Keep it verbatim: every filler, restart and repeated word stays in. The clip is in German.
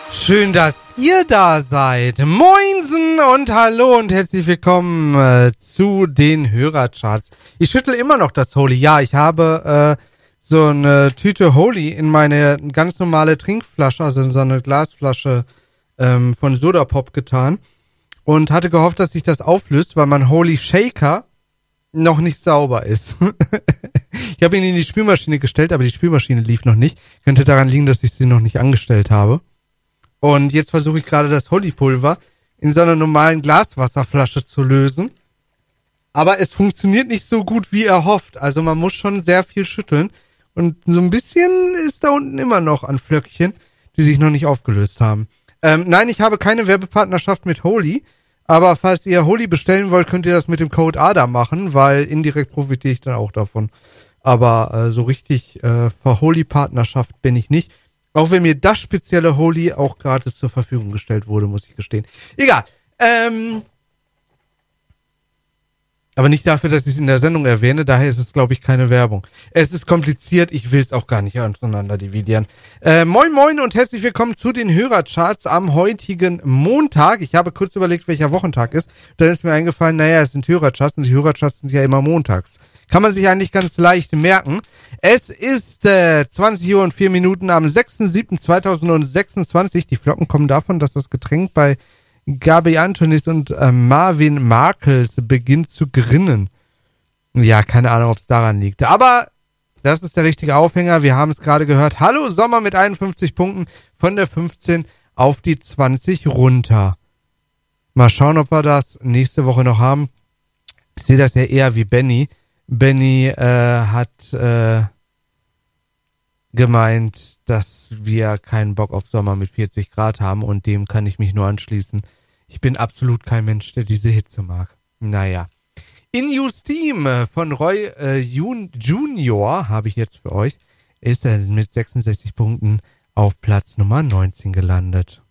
Schön, dass ihr da seid. Moinsen und hallo und herzlich willkommen äh, zu den Hörercharts. Ich schüttel immer noch das Holy. Ja, ich habe äh, so eine Tüte Holy in meine ganz normale Trinkflasche, also in so eine Glasflasche ähm, von Sodapop getan und hatte gehofft, dass sich das auflöst, weil mein Holy Shaker noch nicht sauber ist. Ich habe ihn in die Spülmaschine gestellt, aber die Spülmaschine lief noch nicht. Könnte daran liegen, dass ich sie noch nicht angestellt habe. Und jetzt versuche ich gerade das Holy-Pulver in so einer normalen Glaswasserflasche zu lösen. Aber es funktioniert nicht so gut, wie erhofft. Also man muss schon sehr viel schütteln. Und so ein bisschen ist da unten immer noch an Flöckchen, die sich noch nicht aufgelöst haben. Ähm, nein, ich habe keine Werbepartnerschaft mit Holy. Aber falls ihr Holy bestellen wollt, könnt ihr das mit dem Code A D A machen, weil indirekt profitiere ich dann auch davon. Aber äh, so richtig äh, für Holy-Partnerschaft bin ich nicht. Auch wenn mir das spezielle Holy auch gratis zur Verfügung gestellt wurde, muss ich gestehen. Egal. Ähm, aber nicht dafür, dass ich es in der Sendung erwähne. Daher ist es, glaube ich, keine Werbung. Es ist kompliziert. Ich will es auch gar nicht auseinander dividieren. Äh, moin, moin und herzlich willkommen zu den Hörercharts am heutigen Montag. Ich habe kurz überlegt, welcher Wochentag ist. Dann ist mir eingefallen, naja, es sind Hörercharts und die Hörercharts sind ja immer montags. Kann man sich eigentlich ganz leicht merken. Es ist äh, zwanzig Uhr und vier Minuten am sechster siebter zweitausendsechsundzwanzig. Die Flocken kommen davon, dass das Getränk bei Gabi Antonis und äh, Marvin Markels beginnt zu grinnen. Ja, keine Ahnung, ob es daran liegt. Aber das ist der richtige Aufhänger. Wir haben es gerade gehört. Hallo Sommer mit einundfünfzig Punkten von der fünfzehn auf die zwanzig runter. Mal schauen, ob wir das nächste Woche noch haben. Ich sehe das ja eher wie Benny. Benny äh, hat äh, gemeint, dass wir keinen Bock auf Sommer mit vierzig Grad haben und dem kann ich mich nur anschließen. Ich bin absolut kein Mensch, der diese Hitze mag. Naja. In You Steam von Roy äh, Jun- Junior habe ich jetzt für euch, ist er mit sechsundsechzig Punkten auf Platz Nummer neunzehn gelandet.